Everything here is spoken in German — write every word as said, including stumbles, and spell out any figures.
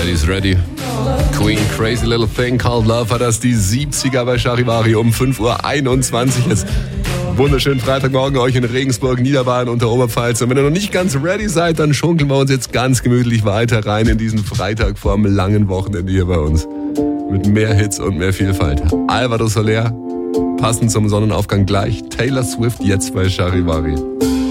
Everybody's ready. Queen, Crazy Little Thing Called Love war das, die siebziger bei Charivari um fünf Uhr einundzwanzig jetzt. Wunderschönen Freitagmorgen euch in Regensburg, Niederbayern und der Oberpfalz. Und wenn ihr noch nicht ganz ready seid, dann schunkeln wir uns jetzt ganz gemütlich weiter rein in diesen Freitag vorm langen Wochenende hier bei uns. Mit mehr Hits und mehr Vielfalt. Alvaro Soler, passend zum Sonnenaufgang gleich. Taylor Swift jetzt bei Charivari.